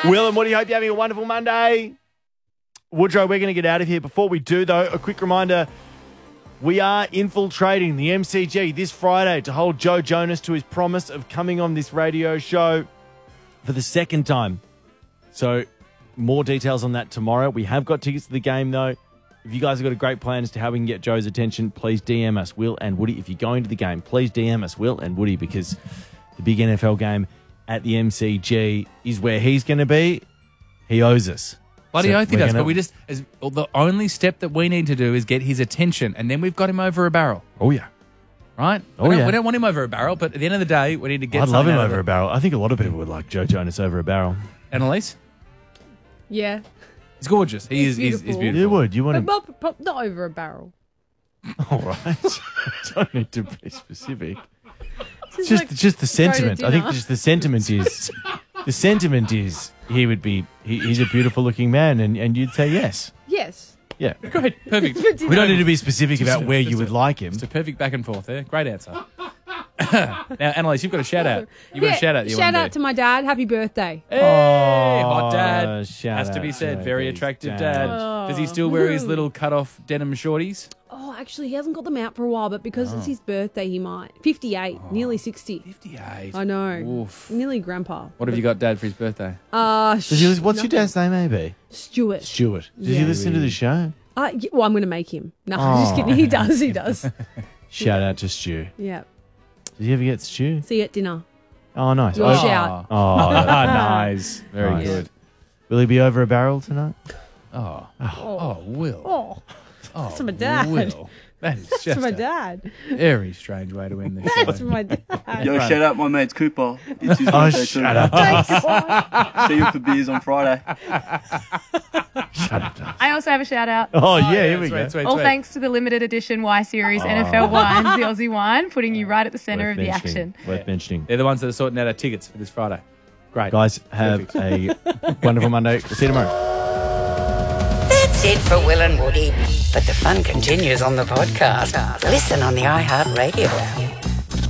Will and Woody, hope you're having a wonderful Monday. Woodrow, we're going to get out of here. Before we do, though, a quick reminder. We are infiltrating the MCG this Friday to hold Joe Jonas to his promise of coming on this radio show for the second time. So more details on that tomorrow. We have got tickets to the game, though. If you guys have got a great plan as to how we can get Joe's attention, please DM us, Will and Woody. If you're going to the game, please DM us, Will and Woody, because the big NFL game at the MCG is where he's going to be. He owes us. Bloody oath he does, but the only step that we need to do is get his attention, and then we've got him over a barrel. Oh, yeah. Right? We don't want him over a barrel, but at the end of the day, we need to get I'd love him over a barrel. I think a lot of people would like Joe Jonas over a barrel. Annalise? Yeah. He's gorgeous. He's beautiful. You would. You want him... But not over a barrel. All right. Don't need to be specific. Just the sentiment. I think just the sentiment is... The sentiment is he would be... He's a beautiful looking man, and you'd say yes. Yes. Yeah. Great. Perfect. We don't need to be specific about where you would like him. It's a perfect back and forth there. Great answer. Now, Annalise, you've got a shout out. You've got a shout out. Shout out to my dad. Happy birthday. Hey, hot dad. Shout Has to be out said. to Very these attractive dads. dad. Does he still wear his little cut-off denim shorties? Oh, actually, he hasn't got them out for a while, but because it's his birthday, he might. 58, nearly 60. 58. I know. Oof. Nearly grandpa. What have you got, Dad, for his birthday? What's your dad's name, maybe? Stuart. Stuart. Does he listen to the show? Well, I'm going to make him. No, I'm just kidding. He does. He does. Shout out to Stu. Yeah. Did you ever get Stu? See you at dinner. Oh, nice. Your shout. Oh, nice. Very good. Will he be over a barrel tonight? Will. Oh, that's my dad. Will. That is just That's my dad. very strange way to end the show. That's my dad. Yo, shout out my mates Cooper. It's his Oh, birthday too. shut up. See you for beers on Friday. Shut up, Dad. I also have a shout out. Oh, yeah, here we go. Sweet. All thanks to the limited edition Y Series NFL Wines, the Aussie wine, putting you right at the centre of the action. Worth mentioning. They're the ones that are sorting out our tickets for this Friday. Great. Guys, have a wonderful Monday. We'll see you tomorrow. That's it for Will and Woody. But the fun continues on the podcast. Listen on the iHeartRadio app.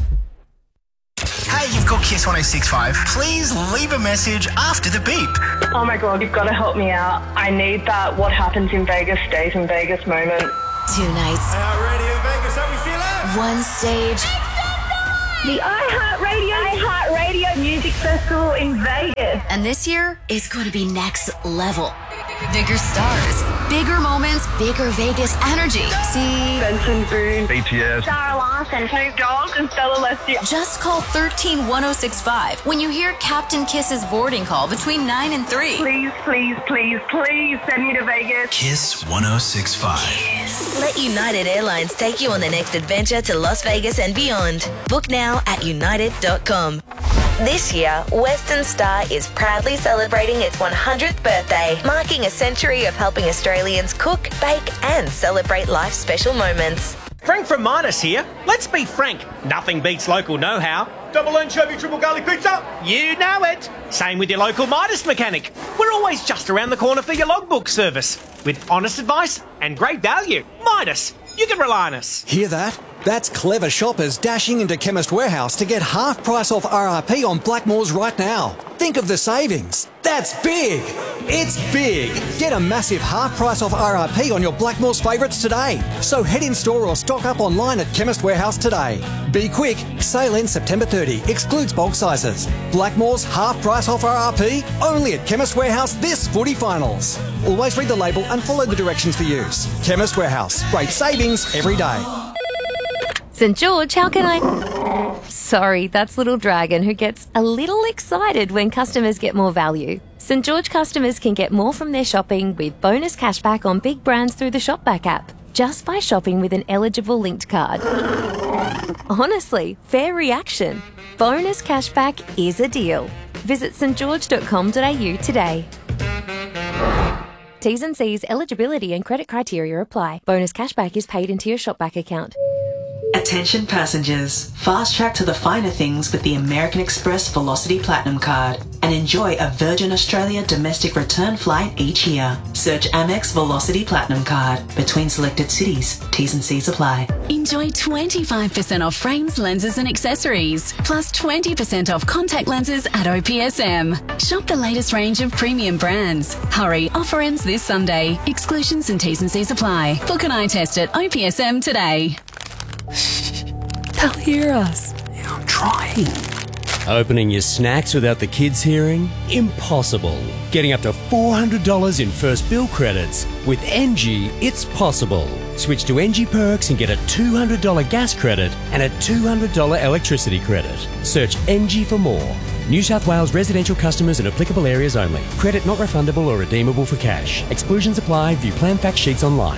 Hey, you've got Kiss 106.5. Please leave a message after the beep. Oh my God, you've got to help me out. I need that what happens in Vegas stays in Vegas moment. 2 nights. Radio Vegas, how we feeling? 1 stage. The iHeartRadio Music Festival in Vegas. And this year is going to be next level. Bigger stars, bigger moments, bigger Vegas energy. See Benson Boone, BTS, Sarah Larson, Snoop Dogg, and Stella Leslie. just call 131065 when you hear Captain Kiss's boarding call between 9 and 3. Please, please, please, please send me to Vegas. Kiss 106.5. Let United Airlines take you on the next adventure to Las Vegas and beyond. Book now at united.com. This year, Western Star is proudly celebrating its 100th birthday, marking a century of helping Australians cook, bake, and celebrate life's special moments. Frank from Midas here. Let's be frank, nothing beats local know-how. Double anchovy, triple garlic pizza. You know it. Same with your local Midas mechanic. We're always just around the corner for your logbook service. With honest advice and great value. Midas, you can rely on us. Hear that? That's clever shoppers dashing into Chemist Warehouse to get half price off RRP on Blackmores right now. Think of the savings. That's big. It's big. Get a massive half price off RRP on your Blackmores favourites today. So head in store or stock up online at Chemist Warehouse today. Be quick. Sale ends September 30. Excludes bulk sizes. Blackmores half price off RRP only at Chemist Warehouse this footy finals. Always read the label and follow the directions for use. Chemist Warehouse. Great savings every day. St. George, how can I... Sorry, that's Little Dragon who gets a little excited when customers get more value. St. George customers can get more from their shopping with bonus cashback on big brands through the Shopback app, just by shopping with an eligible linked card. Honestly, fair reaction. Bonus cashback is a deal. Visit stgeorge.com.au today. T's and C's, eligibility and credit criteria apply. Bonus cashback is paid into your Shopback account. Attention passengers, fast track to the finer things with the American Express Velocity Platinum Card. and enjoy a Virgin Australia domestic return flight each year. Search Amex Velocity Platinum Card. Between selected cities. T's and C's apply. Enjoy 25% off frames, lenses and accessories. Plus 20% off contact lenses at OPSM. Shop the latest range of premium brands. Hurry, offer ends this Sunday. Exclusions and T's and C's apply. Book an eye test at OPSM today. They'll hear us. I'm trying. Opening your snacks without the kids hearing? Impossible. Getting up to $400 in first bill credits. With NG, it's possible. Switch to NG Perks and get a $200 gas credit and a $200 electricity credit. Search NG for more. New South Wales residential customers in applicable areas only. Credit not refundable or redeemable for cash. Exclusions apply. View plan fact sheets online.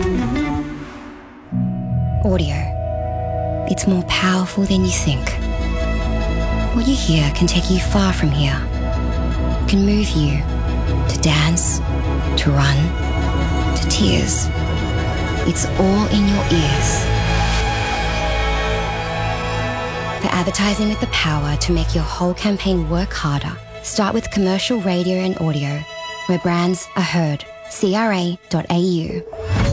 Audio. It's more powerful than you think. What you hear can take you far from here. Can move you to dance, to run, to tears. It's all in your ears. For advertising with the power to make your whole campaign work harder, start with commercial radio and audio, where brands are heard. CRA.au.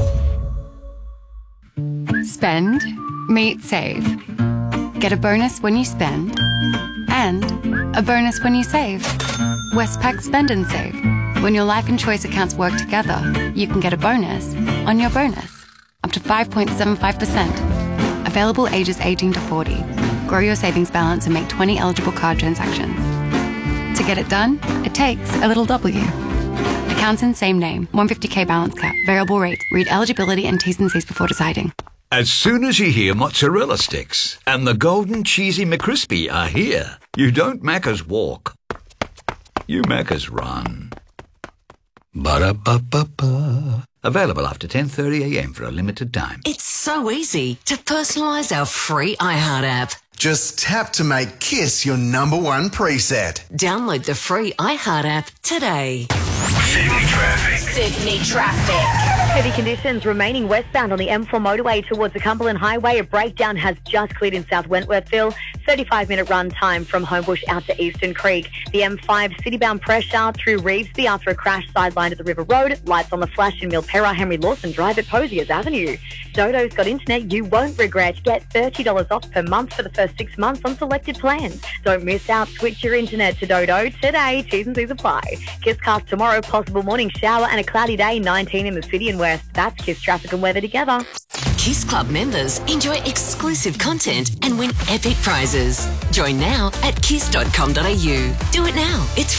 Spend, meet, save. Get a bonus when you spend, and a bonus when you save. Westpac Spend and Save. When your life and choice accounts work together, you can get a bonus on your bonus. Up to 5.75%. Available ages 18 to 40. Grow your savings balance and make 20 eligible card transactions. To get it done, it takes a little W. Accounts in same name. 150k balance cap. Variable rate. Read eligibility and T's and C's before deciding. As soon as you hear mozzarella sticks and the golden cheesy McCrispy are here, you don't Macca's walk. You Macca's run. Ba-da-ba-ba-ba. Available after 10:30am for a limited time. It's so easy to personalise our free iHeart app. Just tap to make Kiss your number one preset. Download the free iHeart app today. Sydney traffic. Sydney traffic. Heavy conditions remaining westbound on the M4 motorway towards the Cumberland Highway. A breakdown has just cleared in South Wentworthville. 35-minute run time from Homebush out to Eastern Creek. The M5 citybound pressure through Revesby after a crash sidelined at the River Road. Lights on the flash in Milperra. Henry Lawson Drive at Posiers Avenue. Dodo's got internet you won't regret. Get $30 off per month for the first 6 months on selected plans. Don't miss out. Switch your internet to Dodo today. T's and C's apply. Kisscast tomorrow. Possible morning shower and a cloudy day. 19 in the city and west. That's Kiss traffic and weather together. Kiss Club members enjoy exclusive content and win epic prizes. Join now at kiss.com.au. Do it now. It's